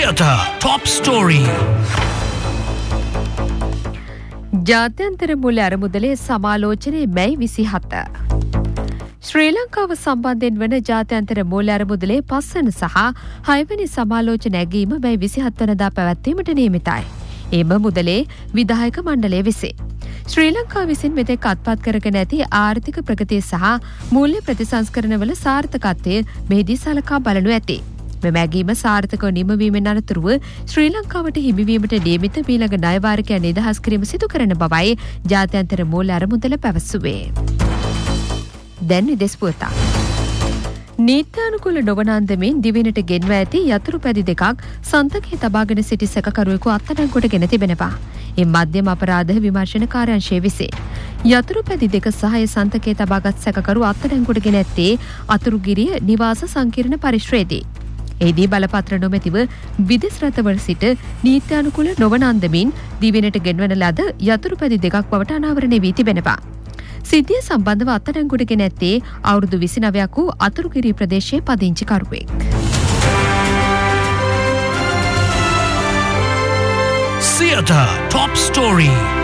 Theatre Top Story. ජාත්‍යන්තර මුල්‍ය අරමුදලේ සමාලෝචනයේ මැයි 27. ශ්‍රී ලංකාව සම්බන්ධයෙන් වන ජාත්‍යන්තර මුල්‍ය අරමුදලේ 5 වන සහ 6 වෙනි සමාලෝචන ඇගීම මැයි 27 වනදා පැවැත්වීමට නියමිතයි. එම මුදලේ විධායක මණ්ඩලය විසින් ශ්‍රී ලංකාව විසින් මෙතෙක් අත්පත් කරගෙන ඇති ආර්ථික ප්‍රගතිය සහ මූල්‍ය ප්‍රතිසංස්කරණවල සාර්ථකත්වය මෙහිදී සලකා බලනු ඇති. මෙම ඇගීම සාර්ථකව නිමවීමෙන් අනතුරුව ශ්‍රී ලංකාවට හිමිවීමට නියමිත මීළඟ ණය වාරිකය නිදහස් කිරීම සිදු කරන බවයි ජාත්‍යන්තර මූල්‍ය අරමුදල පැවසුවේ. දැන් විදේශ පුවතක්. නීත්‍යානුකූල නොවන අන්දමින් දිවෙනට ගෙන්වා ඇති යතුරු පැදි දෙකක් සන්තකයේ තබාගෙන සිටි සැකකරුවෙකු අත්අඩංගුවට ගෙන තිබෙනවා. ඒ මධ්‍යම අපරාධ විමර්ශන කාර්යාංශය විසින් යතුරු පැදි දෙක සහ සන්තකයේ තබාගත් සැකකරු අත්අඩංගුවට ගෙන ඇත්තේ අතුරුගිරිය නිවාස සංකීර්ණ පරිශ්‍රයේදී. එහිදී බලපත්‍ර නොමැතිව විදෙස් රටවල සිට නීත්‍යානුකූල නොවන අන්දමින් දිවෙනට ගෙන්වන ලද යතුරු පැදි දෙකක් බවට අනාවරණය වී තිබෙනවා. සිද්ධිය සම්බන්ධව අත්අඩංගුවට ගෙන ඇත්තේ අවුරුදු 29ක් වූ අතුරුගිරිය ප්‍රදේශයේ පදිංචිකරුවෙක්. Theatre Top Story.